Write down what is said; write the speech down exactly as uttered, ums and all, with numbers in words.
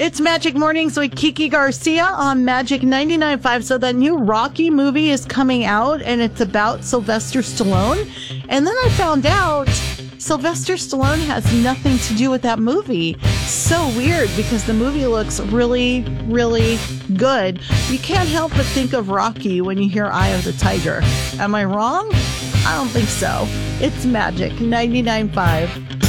It's Magic Mornings with Kiki Garcia on Magic ninety-nine point five. So that new Rocky movie is coming out, and it's about Sylvester Stallone. And then I found out Sylvester Stallone has nothing to do with that movie. So weird, because the movie looks really, really good. You can't help but think of Rocky when you hear Eye of the Tiger. Am I wrong? I don't think so. It's Magic ninety-nine point five.